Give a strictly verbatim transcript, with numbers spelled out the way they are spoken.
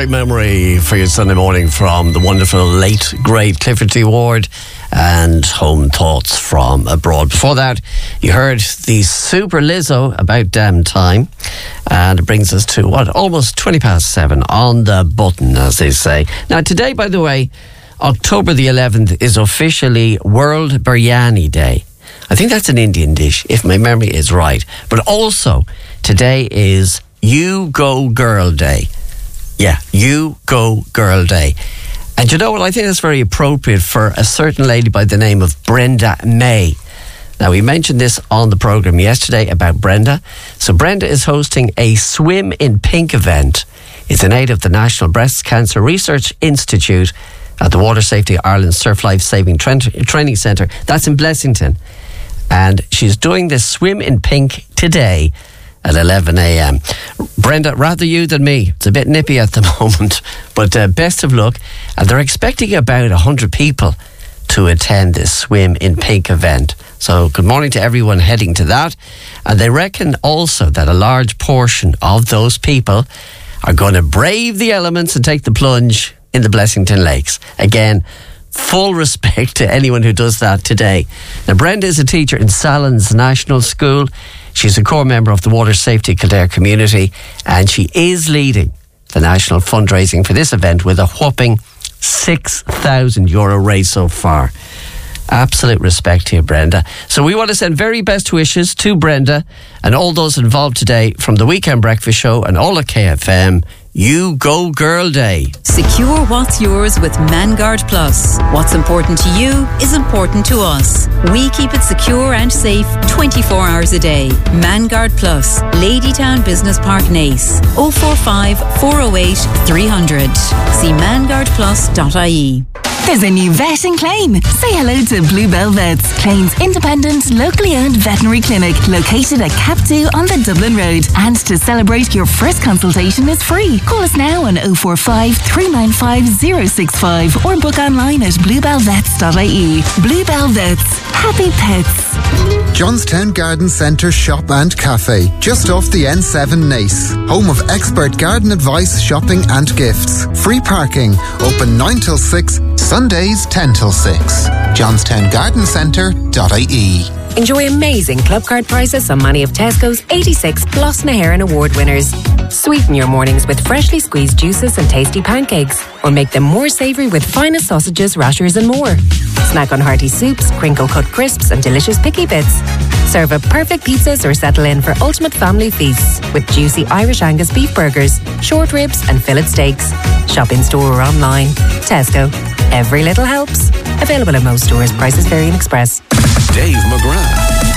great memory for your Sunday morning from the wonderful late, great Clifford T. Ward and Home Thoughts from Abroad. Before that, you heard the super Lizzo, About Damn Time. And it brings us to, what, almost twenty past seven on the button, as they say. Now, today, by the way, October the eleventh is officially World Biryani Day. I think that's an Indian dish, if my memory is right. But also, today is You Go Girl Day. Yeah, You Go Girl Day. And you know what? I think that's very appropriate for a certain lady by the name of Brenda May. Now, we mentioned this on the programme yesterday about Brenda. So Brenda is hosting a Swim in Pink event. It's in aid of the National Breast Cancer Research Institute at the Water Safety Ireland Surf Life Saving Training Centre. That's in Blessington. And she's doing this Swim in Pink today at eleven a.m. Brenda, rather you than me. It's a bit nippy at the moment, but uh, best of luck. And they're expecting about one hundred people to attend this Swim in Pink event. So good morning to everyone heading to that. And they reckon also that a large portion of those people are going to brave the elements and take the plunge in the Blessington Lakes. Again, full respect to anyone who does that today. Now, Brenda is a teacher in Sallins National School. She's a core member of the Water Safety Kildare community, and she is leading the national fundraising for this event with a whopping six thousand euro raise so far. Absolute respect to you, Brenda. So we want to send very best wishes to Brenda and all those involved today from the Weekend Breakfast Show and all at K F M. You Go Girl Day. Secure what's yours with ManGuard Plus. What's important to you is important to us. We keep it secure and safe twenty-four hours a day. ManGuard Plus, Ladytown Business Park, Naas. oh four five, four oh eight, three hundred. See man guard plus dot I E. There's a new vet in Clane. Say hello to Bluebell Vets, Clane's independent, locally owned veterinary clinic located at Cap two on the Dublin Road. And to celebrate, your first consultation is free. Call us now on oh four five, three nine five, oh six five or book online at bluebell vets dot I E. Bluebell Vets. Happy pets. Johnstown Garden Centre Shop and Cafe, just off the N seven Naas. Home of expert garden advice, shopping and gifts. Free parking. Open nine till six. Sundays ten till six. johnstown garden centre dot I E. Enjoy amazing club card prices on many of Tesco's eighty-six Plus Naherin Award winners. Sweeten your mornings with freshly squeezed juices and tasty pancakes, or make them more savoury with finest sausages, rashers and more. Snack on hearty soups, crinkle cut crisps and delicious picky bits. Serve up perfect pizzas or settle in for ultimate family feasts with juicy Irish Angus beef burgers, short ribs and fillet steaks. Shop in store or online. Tesco. Every little helps. Available in most stores. Prices vary in Express. Dave McGrath.